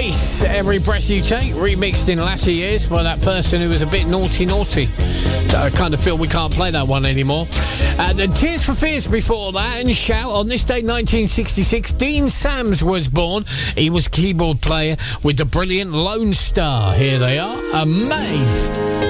Police, Every Breath You Take, remixed in latter years by that person who was a bit naughty. I kind of feel we can't play that one anymore. The Tears for Fears before that, and Shout. On this day, 1966, Dean Sams was born. He was keyboard player with the brilliant Lone Star. Here they are, Amazed.